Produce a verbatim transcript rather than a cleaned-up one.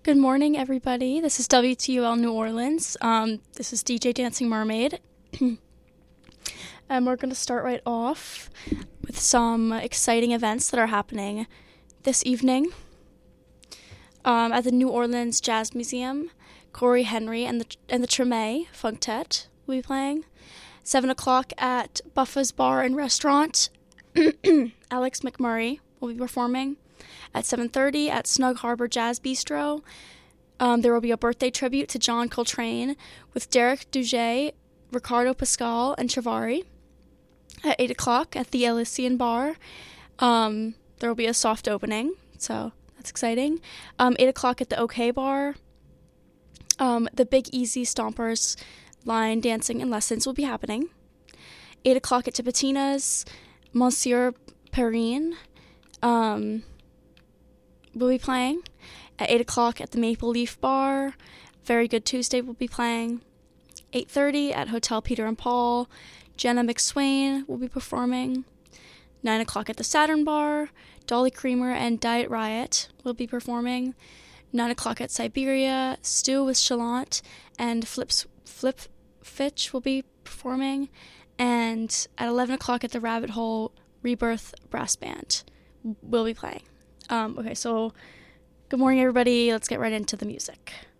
Good morning, everybody. This is W T U L New Orleans. Um, this is D J Dancing Mermaid. And we're going to start right off with some exciting events that are happening this evening. Um, at the New Orleans Jazz Museum, Corey Henry and the and the Treme Funktet will be playing. Seven o'clock at Buffa's Bar and Restaurant, Alex McMurray will be performing. At seven thirty at Snug Harbor Jazz Bistro, um, there will be a birthday tribute to John Coltrane with Derek Duget, Ricardo Pascal, and Chavari. At eight o'clock at the Elysian Bar, um, there will be a soft opening, so that's exciting. Um, eight o'clock at the OK Bar, um, the Big Easy Stompers line dancing and lessons will be happening. eight o'clock at Tipitina's, Monsieur Perrine um, will be playing. At eight o'clock at the Maple Leaf Bar, Very Good Tuesday will be playing. eight thirty at Hotel Peter and Paul, Jenna McSwain will be performing. nine o'clock at the Saturn Bar, Dolly Creamer and Diet Riot will be performing. nine o'clock at Siberia, Stew with Chalant and Flips, Flip Fitch will be performing. And at eleven o'clock at the Rabbit Hole, Rebirth Brass Band will be playing. Um, okay, so good morning, everybody. Let's get right into the music.